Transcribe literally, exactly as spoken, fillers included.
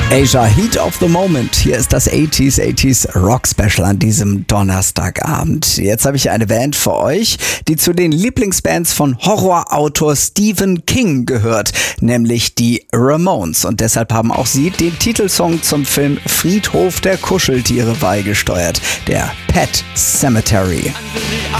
Asia, Heat of the Moment. Hier ist das achtziger achtziger Rock Special an diesem Donnerstagabend. Jetzt habe ich eine Band für euch, die zu den Lieblingsbands von Horrorautor Stephen King gehört, nämlich die Ramones. Und deshalb haben auch sie den Titelsong zum Film Friedhof der Kuscheltiere beigesteuert, der Pet Sematary.